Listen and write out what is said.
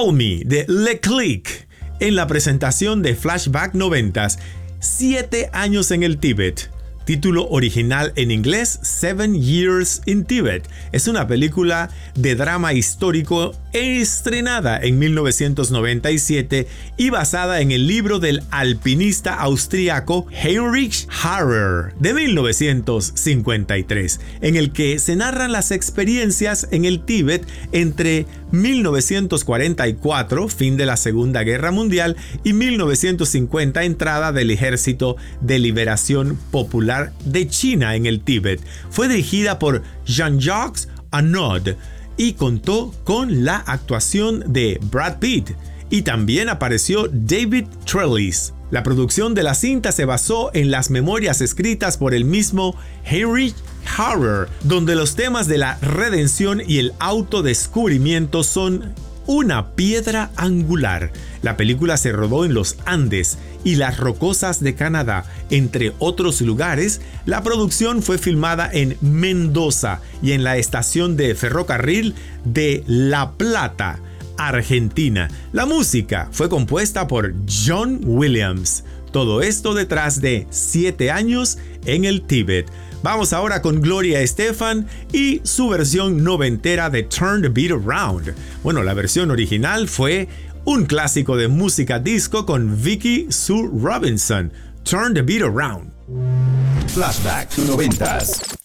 Call Me de Le Click en la presentación de Flashback 90s, 7 años en el Tíbet. Título original en inglés, 7 Years in Tibet. Es una película de drama histórico estrenada en 1997 y basada en el libro del alpinista austríaco Heinrich Harrer de 1953, en el que se narran las experiencias en el Tíbet entre 1944, fin de la Segunda Guerra Mundial, y 1950, entrada del Ejército de Liberación Popular de China en el Tíbet. Fue dirigida por Jean-Jacques Annaud y contó con la actuación de Brad Pitt, y también apareció David Trellis. La producción de la cinta se basó en las memorias escritas por el mismo Heinrich Harrer, donde los temas de la redención y el autodescubrimiento son una piedra angular. La película se rodó en los Andes y las Rocosas de Canadá, entre otros lugares. La producción fue filmada en Mendoza y en la estación de ferrocarril de La Plata, Argentina. La música fue compuesta por John Williams. Todo esto detrás de 7 años en el Tíbet. Vamos ahora con Gloria Estefan y su versión noventera de Turn the Beat Around. Bueno, la versión original fue un clásico de música disco con Vicky Sue Robinson, Turn the Beat Around. Flashback 90s.